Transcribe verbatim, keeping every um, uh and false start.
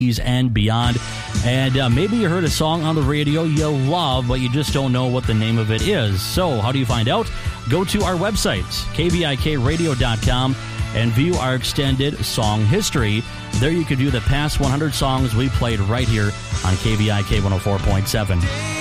and beyond. And uh, maybe you heard a song on the radio you love, but you just don't know what the name of it is. So how do you find out? Go to our website, k v i k radio dot com, and view our extended song history. There you can view the past one hundred songs we played right here on K V I K one oh four point seven.